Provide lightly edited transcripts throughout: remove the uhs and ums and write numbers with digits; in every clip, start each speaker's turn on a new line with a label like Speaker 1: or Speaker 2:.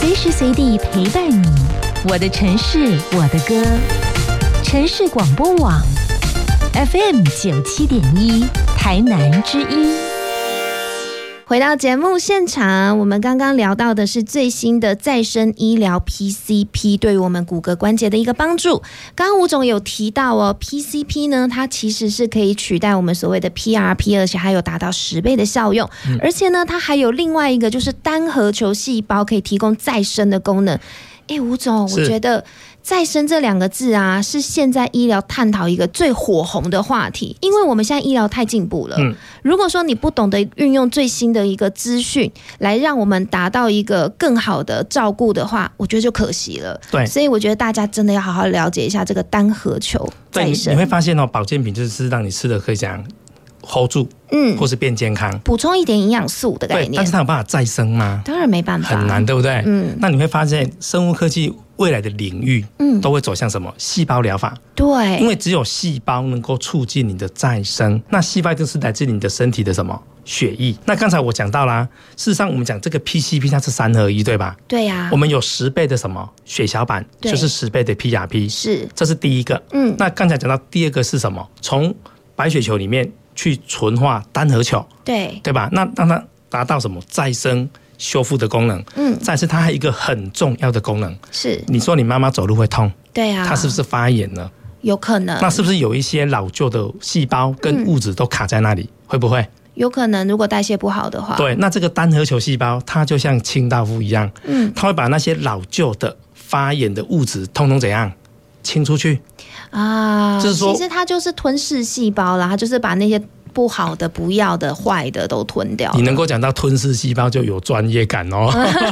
Speaker 1: 随时随地陪伴你。我的城市，我的歌。城市广播网 FM 97.1台南之音。回到节目现场，我们刚刚聊到的是最新的再生医疗 PCP 对于我们骨骼关节的一个帮助。刚刚吴总有提到哦 ，PCP 呢，它其实是可以取代我们所谓的 PRP， 而且还有达到10倍的效用。而且呢，它还有另外一个就是单核球细胞可以提供再生的功能。吴总，我觉得再生这2个字啊，是现在医疗探讨一个最火红的话题，因为我们现在医疗太进步了。如果说你不懂得运用最新的一个资讯来让我们达到一个更好的照顾的话，我觉得就可惜了。
Speaker 2: 对，
Speaker 1: 所以我觉得大家真的要好好了解一下这个单核球再生。
Speaker 2: 你会发现保健品就是让你吃的可以讲 hold 住，或是变健康，
Speaker 1: 补充一点营养素的概念。
Speaker 2: 对，但是它有办法再生吗？
Speaker 1: 当然没办法，
Speaker 2: 很难，对不对？那你会发现生物科技未来的领域，都会走向什么？细胞疗法。对，因为只有细胞能够促进你的再生。那细胞就是来自你的身体的什么？血液。那刚才我讲到啦，事实上我们讲这个 PCP 它是3合1，对吧？对呀。我们有10倍的什么血小板，就是10倍的 PRP， 是，这是第一个。那刚才讲到第二个是什么？从白血球里面去纯化单核球，对吧？那让它达到什么再生修复的功能。再是它还有一个很重要的功能，是你说你妈妈走路会痛，对啊，她是不是发炎了？有可能。那是不是有一些老旧的细胞跟物质都卡在那里？会不会？有可能，如果代谢不好的话。对，那这个单核球细胞它就像清道夫一样，它会把那些老旧的发炎的物质通通怎样清出去啊？就是说，其实它就是吞噬细胞啦，它就是把那些不好的、不要的、坏的都吞掉。你能够讲到吞噬细胞，就有专业感哦。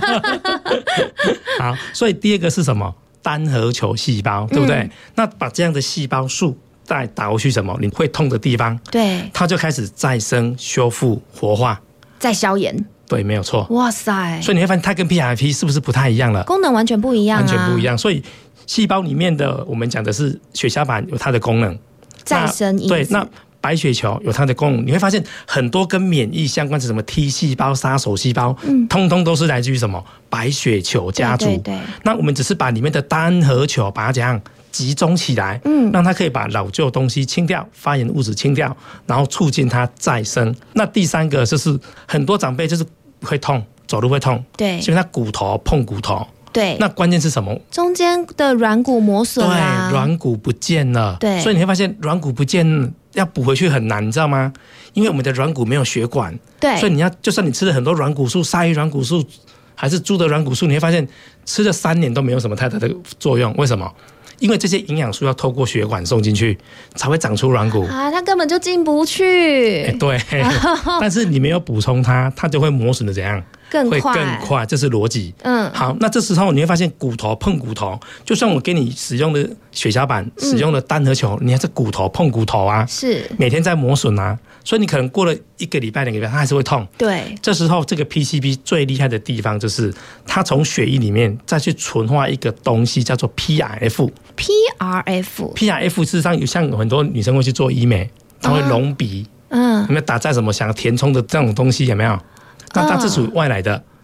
Speaker 2: 好，所以第二个是什么？单核球细胞，对不对？那把这样的细胞数再打过去，什么？你会痛的地方，对，它就开始再生、修复、活化，再消炎。对，没有错。哇塞！所以你会发现它跟 PRP 是不是不太一样了？功能完全不一样，完全不一样。所以细胞里面的我们讲的是血小板有它的功能，再生因子。对，那白血球有它的功能。你会发现很多跟免疫相关的什么 T 细胞、杀手细胞，通通都是来自于什么白血球家族。对。那我们只是把里面的单核球把它怎样集中起来，让它可以把老旧东西清掉，发炎物质清掉，然后促进它再生。那第三个就是很多长辈就是会痛，走路会痛，对，所以他骨头碰骨头。对，那关键是什么？中间的软骨磨损啊，对，软骨不见了。对，所以你会发现软骨不见要补回去很难，你知道吗？因为我们的软骨没有血管，对，所以就算你吃了很多软骨素、鲨鱼软骨素还是猪的软骨素，你会发现吃了3年都没有什么太大的作用。为什么？因为这些营养素要透过血管送进去，才会长出软骨啊，它根本就进不去。对，但是你没有补充它，它就会磨损的怎样？会更快，这是逻辑。好，那这时候你会发现骨头碰骨头，就算我给你使用的血小板、使用的单核球，你还是骨头碰骨头啊，是每天在磨损啊，所以你可能过了1个礼拜、2个礼拜，它还是会痛。对，这时候这个 PCP 最厉害的地方就是它从血液里面再去纯化一个东西，叫做 PRF。PRF 事实上有像很多女生会去做医美，她会隆鼻，有没有打在什么想填充的这种东西有没有？那它是属于外来的，